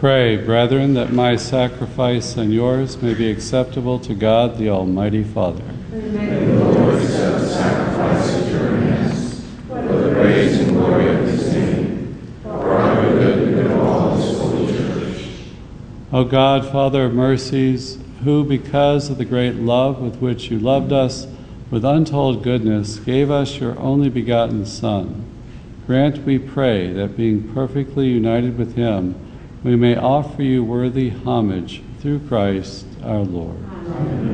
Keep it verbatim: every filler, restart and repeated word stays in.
Pray, brethren, that my sacrifice and yours may be acceptable to God, the Almighty Father. May the Lord accept the sacrifice at your hands, for the praise and glory of his name, for our good and good of all his holy church. O God, Father of mercies, who, because of the great love with which you loved us with untold goodness, gave us your only begotten Son, grant, we pray, that being perfectly united with him, we may offer you worthy homage through Christ our Lord. Amen.